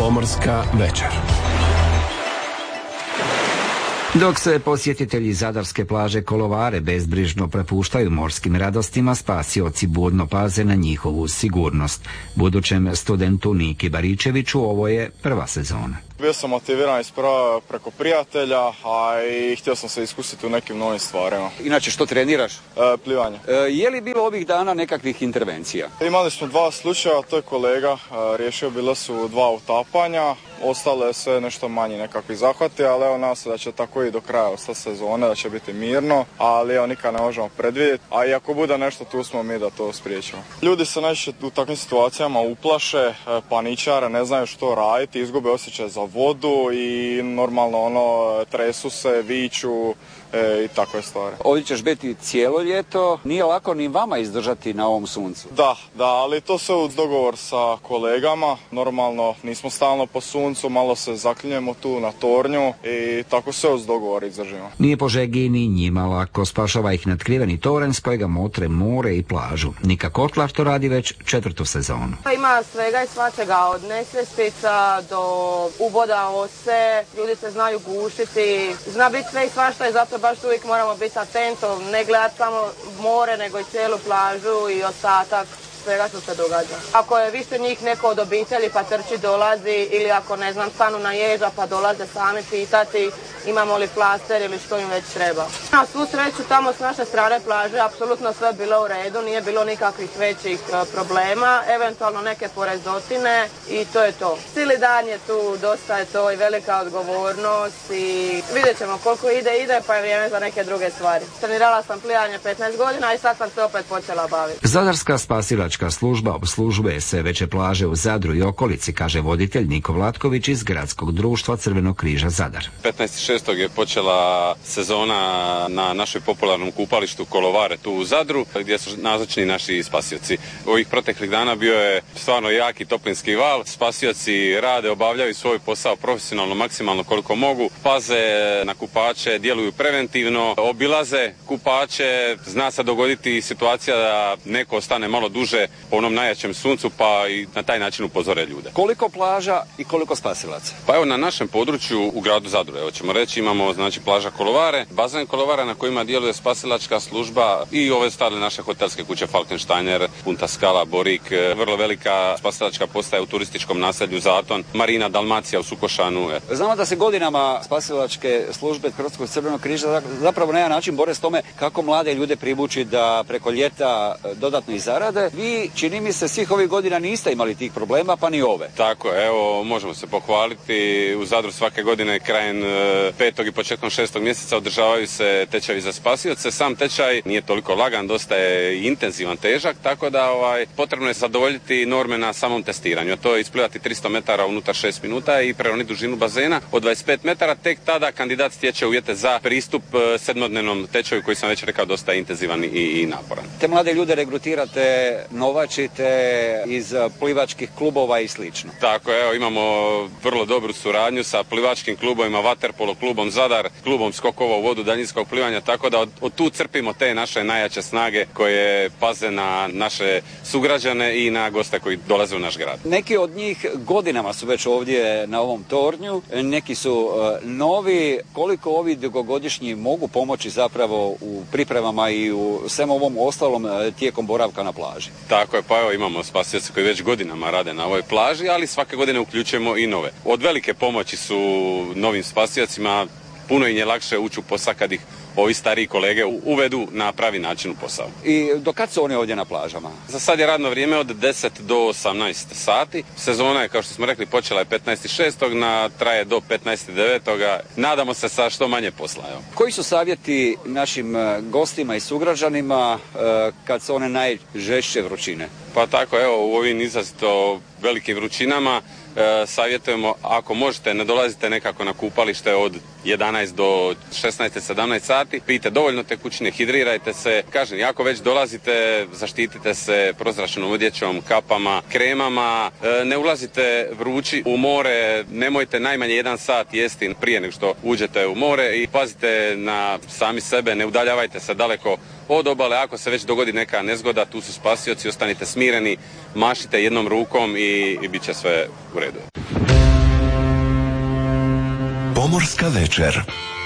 Pomorska večer. Dok se posjetitelji zadarske plaže Kolovare bezbrižno prepuštaju morskim radostima, spasioci budno paze na njihovu sigurnost. Budućem studentu Niki Baričeviću ovo je prva sezona. Bio sam motiviran isprava preko prijatelja, a i htio sam se iskusiti u nekim novim stvarima. Inače, što treniraš? Plivanje. Je li bilo ovih dana nekakvih intervencija? Imali smo 2 slučaja, to je kolega riješio, bilo su 2 utapanja, ostalo je sve nešto manji nekakvi zahvati, ali evo nas da će tako i do kraja ostati sezone, da će biti mirno, ali evo nikad ne možemo predvidjeti, a i ako bude nešto tu smo mi da to spriječimo. Ljudi se najčešće u takvim situacijama uplaše, paničare, ne znaju što raditi, izgube osjećaj za vodu i normalno tresu se, viču i takve stvari. Ovdje ćeš biti cijelo ljeto, nije lako ni vama izdržati na ovom suncu. Da, ali to sve uz dogovor sa kolegama, normalno nismo stalno po suncu, malo se zaklinjemo tu na tornju i tako sve uz dogovor izdržimo. Nije po žegi ni njima lako, spašava ih natkriveni toren s kojega motre more i plažu. Nika Kotlar to radi već 4. sezonu. Ima svega i svačega, od nesvjestica do uboda ose, ljudi se znaju gušiti, zna biti sve i svašta i zato baš uvijek moramo biti atentom, ne gledati samo more nego i cijelu plažu i ostatak svega što se događa. Ako je više njih neko od obitelji pa trči dolazi ili ako ne znam stanu na ježa pa dolaze sami pitati imamo li plaster ili što im već treba. Na svu sreću tamo s naše strane plaže apsolutno sve bilo u redu, nije bilo nikakvih većih problema, eventualno neke porezotine i to je to. Cijeli dan je tu, dosta je to i velika odgovornost i vidjet ćemo koliko ide pa je vrijeme za neke druge stvari. Trenirala sam plivanje 15 godina i sad sam se opet počela baviti. Zadarska spasilačka služba obslužuje sve veće plaže u Zadru i okolici, kaže voditelj Niko Vlatković iz Gradskog društva Crvenog križa Zadar. 15.6. je počela sezona na našoj popularnom kupalištu Kolovare tu u Zadru, gdje su nazočni naši spasioci. Ovih proteklih dana bio je stvarno jaki toplinski val. Spasioci rade, obavljaju svoj posao profesionalno, maksimalno koliko mogu, paze na kupače, djeluju preventivno, obilaze kupače. Zna se dogoditi situacija da neko ostane malo duže po onom najjačem suncu, pa i na taj način upozore ljude. Koliko plaža i koliko spasilaca? Pa evo na našem području u gradu Zadru, evo ćemo reći, imamo znači plaža Kolovare, bazen Kolovare na kojima djeluje spasilačka služba i ove ostale naše hotelske kuće Falkensteiner, Punta Skala, Borik, vrlo velika spasilačka postaja u turističkom naselju Zaton, Marina Dalmacija u Sukošanu. Znamo da se godinama spasilačke službe Hrvatskog Crvenog križa zapravo na jedan način bore s tome kako mlade ljude privući da preko ljeta dodatno i zarade. Vi, čini mi se, svih ovih godina niste imali tih problema, pa ni ove. Tako, evo, možemo se pohvaliti. U Zadru svake godine krajem 5. i početkom 6. mjeseca održavaju se tečajevi za spasioce. Sam tečaj nije toliko lagan, dosta je intenzivan, težak, tako da potrebno je zadovoljiti norme na samom testiranju. A to je isplivati 300 metara unutar 6 minuta i preroniti dužinu bazena od 25 metara. Tek tada kandidat stječe uvjete za pristup 7-dnevnom tečaju koji sam već rekao dosta intenzivan i naporan. Te mlade ljude regrutirate, novačite iz plivačkih klubova i slično. Tako, evo, imamo vrlo dobru suradnju sa plivačkim klubovima, vaterpolo klubom Zadar, klubom skokova u vodu daljinskog plivanja, tako da od tu crpimo te naše najjače snage koje paze na naše sugrađane i na goste koji dolaze u naš grad. Neki od njih godinama su već ovdje na ovom tornju, neki su novi. Koliko ovi dugogodišnji mogu pomoći zapravo u pripremama i u svem ovom ostalom tijekom boravka na plaži? Tako je, pa evo imamo spasioce koji već godinama rade na ovoj plaži, ali svake godine uključujemo i nove. Od velike pomoći su novim spasiocima, puno im je lakše ući u posao kad ih ovi stariji kolege uvedu na pravi način u posao. I do kad su oni ovdje na plažama? Za sad je radno vrijeme od 10 do 18 sati. Sezona je, kao što smo rekli, počela je 15.6. traje do 15.9. Nadamo se sa što manje posla. Evo. Koji su savjeti našim gostima i sugrađanima kad su one najžešće vrućine? Pa tako, evo, u ovim izrazito velikim vrućinama savjetujemo, ako možete, ne dolazite nekako na kupalište od 11 do 16-17 sati, pijte dovoljno tekućine, hidrirajte se. Kažem, ako već dolazite, zaštitite se prozračnom odjećom, kapama, kremama, ne ulazite vrući u more, nemojte najmanje 1 sat jesti prije nego što uđete u more i pazite na sami sebe, ne udaljavajte se daleko od obale. Ako se već dogodi neka nezgoda, tu su spasioci, ostanite smireni, mašite jednom rukom i bit će sve u redu. Pomorska večer.